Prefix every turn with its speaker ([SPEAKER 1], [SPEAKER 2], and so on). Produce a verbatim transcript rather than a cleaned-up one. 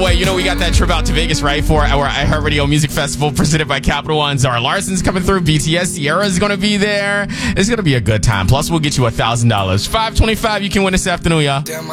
[SPEAKER 1] way, you know we got that trip out to Vegas, right, for our iHeartRadio Music Festival presented by Capital One. Zara Larson's coming through. B T S Sierra's going to be there. It's going to be a good time. Plus, we'll get you one thousand dollars. five twenty-five, you can win this afternoon, y'all.